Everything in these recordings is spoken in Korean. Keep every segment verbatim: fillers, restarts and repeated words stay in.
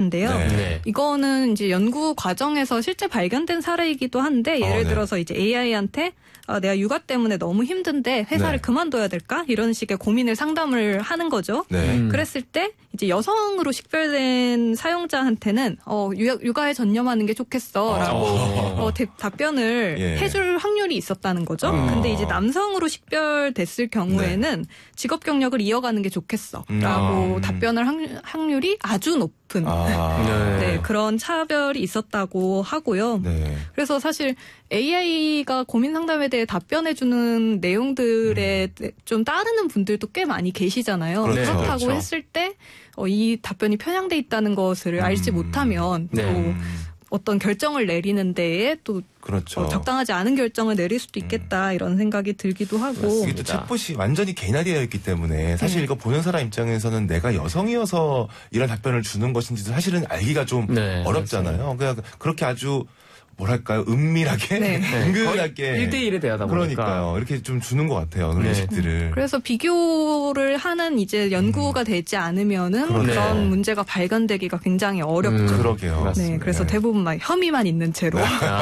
있는데요. 네. 네. 이거는 이제 연구 과정에서 실제 발견된 사례이기도 한데 예를 어, 네. 들어서 이제 에이아이한테 아, 내가 육아 때문에 너무 힘든데 회사를 네. 그만둬야 될까? 이런 식의 고민을 상담을 하는 거죠. 네. 음. 그랬을 때 이제 여성으로 식별된 사용자한테는 어, 육아, 육아에 전념하는 게 좋겠어라고 어. 어, 대, 답변을 예. 해줄 확률이 있었다는 거죠. 어. 근데 이제 남성으로 식별됐을 경우에는 직업 경력을 이어가는 게 좋겠어라고 음. 답변을 확률, 확률이 아주 높은 아. 네, 그런 차별이 있었다고 하고요. 네. 그래서 사실 에이아이가 고민 상담에 대해 답변해주는 내용들에 음. 좀 따르는 분들도 꽤 많이 계시잖아요. 그렇죠. 그렇다고 그렇죠. 했을 때, 어, 이 답변이 편향돼 있다는 것을 알지 음. 못하면 또 네. 어떤 결정을 내리는 데에 또 그렇죠. 어, 적당하지 않은 결정을 내릴 수도 있겠다 이런 생각이 들기도 하고. 이게 또 챗봇이 완전히 개인화되어 있기 때문에 사실 네. 이거 보는 사람 입장에서는 내가 여성이어서 이런 답변을 주는 것인지도 사실은 알기가 좀 네, 어렵잖아요. 그냥 그렇게 아주 뭐랄까요 은밀하게 네. 은근하게 일 대일에 대하다 보니까. 그러니까요. 이렇게 좀 주는 것 같아요. 그런 네. 식들을. 그래서 비교를 하는 이제 연구가 되지 않으면은 그렇죠. 그런 문제가 발견되기가 굉장히 어렵죠. 음, 그러게요. 맞습니다. 네, 그래서 네. 대부분 막 혐의만 있는 채로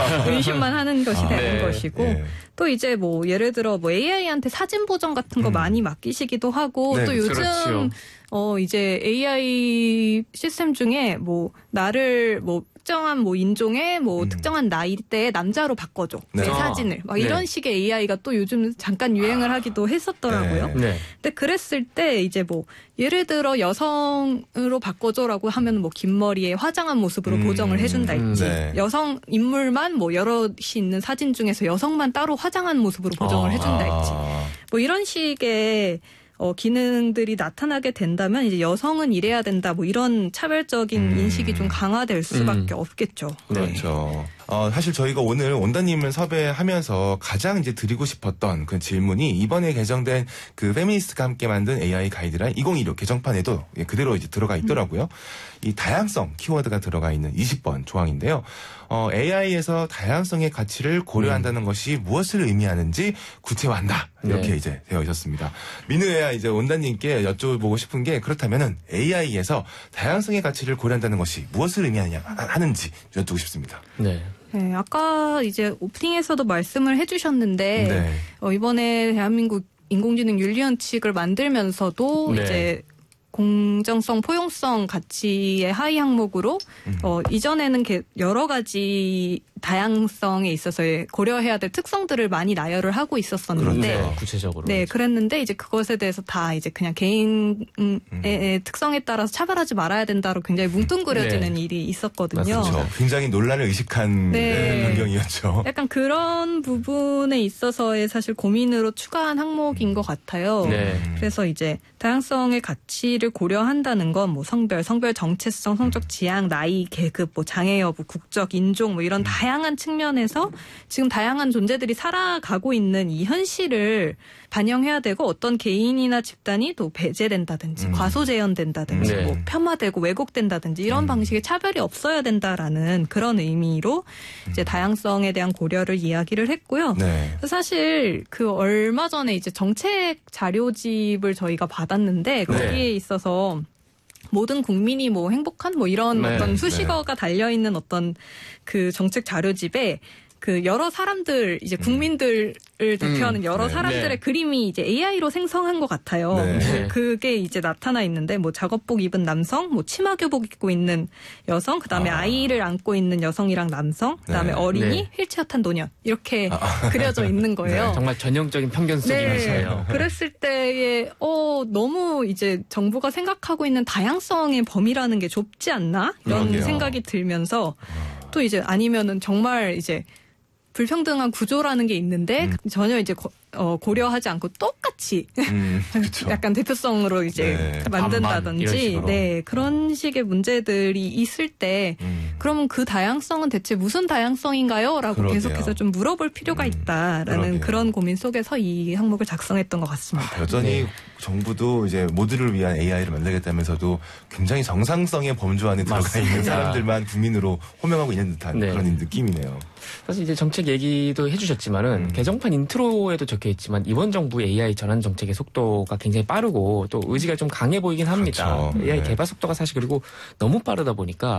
의심만 하는 것이 아, 되는 네. 것이고 예. 또 이제 뭐 예를 들어 뭐 에이아이한테 사진 보정 같은 거 음. 많이 맡기시기도 하고 네, 또 요즘 그렇죠. 어 이제 에이아이 시스템 중에 뭐 나를 뭐 특정한 뭐 인종의 뭐 음. 특정한 나이대의 남자로 바꿔줘 네. 내 아, 사진을 막 네. 이런 식의 에이아이가 또 요즘 잠깐 유행을 하기도 했었더라고요. 네. 네. 근데 그랬을 때 이제 뭐 예를 들어 여성으로 바꿔줘라고 하면 뭐 긴 머리에 화장한 모습으로 음, 보정을 해준달지 네. 여성 인물만 뭐 여럿이 있는 사진 중에서 여성만 따로 화장한 모습으로 보정을 아. 해준달지 아. 뭐 이런 식의 어, 기능들이 나타나게 된다면 이제 여성은 이래야 된다 뭐 이런 차별적인 음. 인식이 좀 강화될 수밖에 없겠죠. 그렇죠. 어, 사실 저희가 오늘 원다님을 섭외하면서 가장 이제 드리고 싶었던 그 질문이 이번에 개정된 그 페미니스트가 함께 만든 에이아이 가이드라인 이천이십육 개정판에도 그대로 이제 들어가 있더라고요. 이 다양성 키워드가 들어가 있는 이십 번 조항인데요. 어, 에이아이에서 다양성의 가치를 고려한다는 음. 것이 무엇을 의미하는지 구체화한다. 이렇게 네. 이제 되어 있었습니다. 민우야 이제 원다님께 여쭤보고 싶은 게 그렇다면은 에이아이에서 다양성의 가치를 고려한다는 것이 무엇을 의미하느냐 하는지 여쭙고 싶습니다. 네. 네, 아까 이제 오프닝에서도 말씀을 해주셨는데 네. 어, 이번에 대한민국 인공지능 윤리원 측을 만들면서도 네. 이제 공정성, 포용성 가치의 하위 항목으로 음. 어, 이전에는 여러 가지 다양성에 있어서의 고려해야 될 특성들을 많이 나열을 하고 있었었는데 그렇죠. 구체적으로. 네, 그랬는데 이제 그것에 대해서 다 이제 그냥 개인의 음. 특성에 따라서 차별하지 말아야 된다로 굉장히 뭉뚱그려지는 네. 일이 있었거든요. 그렇죠. 굉장히 논란을 의식한 네. 네, 변경이었죠. 약간 그런 부분에 있어서의 사실 고민으로 추가한 항목인 것 같아요. 네. 그래서 이제 다양성의 가치를 고려한다는 건 뭐 성별, 성별 정체성, 성적 지향, 나이, 계급, 뭐 장애 여부, 국적, 인종 뭐 이런 다양한 측면에서 지금 다양한 존재들이 살아가고 있는 이 현실을 반영해야 되고 어떤 개인이나 집단이 또 배제된다든지 음. 과소재현된다든지 네. 뭐 폄하되고 왜곡된다든지 이런 음. 방식의 차별이 없어야 된다라는 그런 의미로 이제 다양성에 대한 고려를 이야기를 했고요. 네. 사실 그 얼마 전에 이제 정책 자료집을 저희가 받았는데 거기에 네. 있어서 모든 국민이 뭐 행복한 뭐 이런 네. 어떤 수식어가 달려 있는 어떤 그 정책 자료집에 그 여러 사람들 이제 국민들을 대표하는 음. 여러 네. 사람들의 네. 그림이 이제 에이아이로 생성한 것 같아요. 네. 네. 그게 이제 나타나 있는데 뭐 작업복 입은 남성, 뭐 치마 교복 입고 있는 여성, 그다음에 아. 아이를 안고 있는 여성이랑 남성, 그다음에 네. 어린이, 네. 휠체어 탄 노년 이렇게 아. 그려져 있는 거예요. 정말 전형적인 편견 속의 이미지예요. 그랬을 때에 어 너무 이제 정부가 생각하고 있는 다양성의 범위라는 게 좁지 않나 이런 그러게요. 생각이 들면서 또 이제 아니면은 정말 이제 불평등한 구조라는 게 있는데 음. 전혀 이제 고, 어, 고려하지 않고 똑같이 음, 그렇죠. 약간 대표성으로 이제 네. 반반 이런 만든다든지 식으로. 네 그런 식의 문제들이 있을 때 음. 그러면 그 다양성은 대체 무슨 다양성인가요? 라고 그러게요. 계속해서 좀 물어볼 필요가 음, 있다라는 그러게요. 그런 고민 속에서 이 항목을 작성했던 것 같습니다. 아, 여전히 네. 정부도 이제 모두를 위한 에이아이를 만들겠다면서도 굉장히 정상성의 범주 안에 들어가 맞습니다. 있는 사람들만 국민으로 호명하고 있는 듯한 네. 그런 느낌이네요. 사실 이제 정책 얘기도 해주셨지만은 음. 개정판 인트로에도 적혀 있지만 이번 정부 에이아이 전환 정책의 속도가 굉장히 빠르고 또 의지가 좀 강해 보이긴 합니다. 그렇죠. 에이아이 네. 개발 속도가 사실 그리고 너무 빠르다 보니까